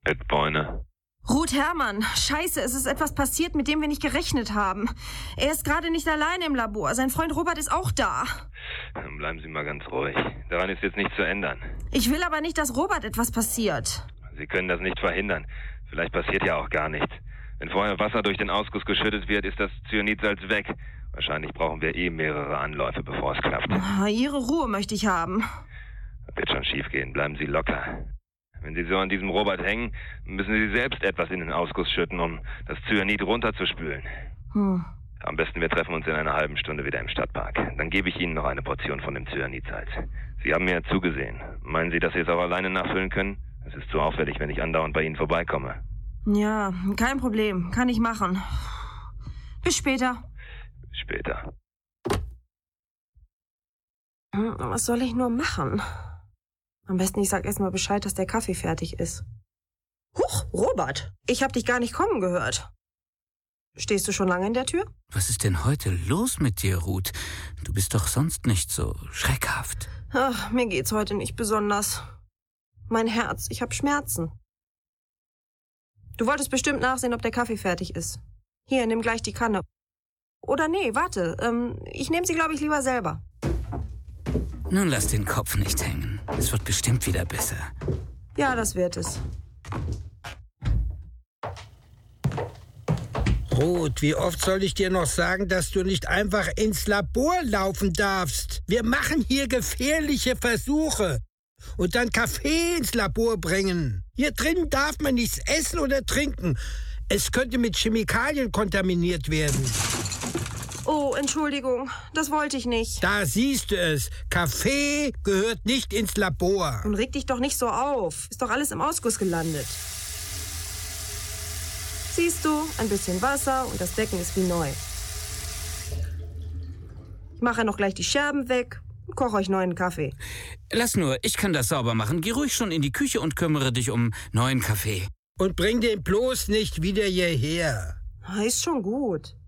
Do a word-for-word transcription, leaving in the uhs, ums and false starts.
Ed Boyne. Ruth Herrmann, scheiße, es ist etwas passiert, mit dem wir nicht gerechnet haben. Er ist gerade nicht alleine im Labor. Sein Freund Robert ist auch da. Dann bleiben Sie mal ganz ruhig. Daran ist jetzt nichts zu ändern. Ich will aber nicht, dass Robert etwas passiert. Sie können das nicht verhindern. Vielleicht passiert ja auch gar nichts. Wenn vorher Wasser durch den Ausguss geschüttet wird, ist das Cyanidsalz weg. Wahrscheinlich brauchen wir eh mehrere Anläufe, bevor es klappt. Ihre Ruhe möchte ich haben. Das wird schon schief gehen. Bleiben Sie locker. Wenn Sie so an diesem Robert hängen, müssen Sie selbst etwas in den Ausguss schütten, um das Cyanid runterzuspülen. Hm. Am besten, wir treffen uns in einer halben Stunde wieder im Stadtpark. Dann gebe ich Ihnen noch eine Portion von dem Cyanidsalz. Sie haben mir ja zugesehen. Meinen Sie, dass Sie es auch alleine nachfüllen können? Es ist zu auffällig, wenn ich andauernd bei Ihnen vorbeikomme. Ja, kein Problem. Kann ich machen. Bis später. Bis später. Was soll ich nur machen? Am besten, ich sag erst mal Bescheid, dass der Kaffee fertig ist. Huch, Robert, ich hab dich gar nicht kommen gehört. Stehst du schon lange in der Tür? Was ist denn heute los mit dir, Ruth? Du bist doch sonst nicht so schreckhaft. Ach, mir geht's heute nicht besonders. Mein Herz, ich hab Schmerzen. Du wolltest bestimmt nachsehen, ob der Kaffee fertig ist. Hier, nimm gleich die Kanne. Oder nee, warte, ähm, ich nehme sie, glaube ich, lieber selber. Nun lass den Kopf nicht hängen. Es wird bestimmt wieder besser. Ja, das wird es. Ruth, wie oft soll ich dir noch sagen, dass du nicht einfach ins Labor laufen darfst? Wir machen hier gefährliche Versuche. Und dann Kaffee ins Labor bringen. Hier drin darf man nichts essen oder trinken. Es könnte mit Chemikalien kontaminiert werden. Oh, Entschuldigung, das wollte ich nicht. Da siehst du es. Kaffee gehört nicht ins Labor. Und reg dich doch nicht so auf. Ist doch alles im Ausguss gelandet. Siehst du, ein bisschen Wasser und das Becken ist wie neu. Ich mache noch gleich die Scherben weg und koche euch neuen Kaffee. Lass nur, ich kann das sauber machen. Geh ruhig schon in die Küche und kümmere dich um neuen Kaffee. Und bring den bloß nicht wieder hierher. Ist schon gut.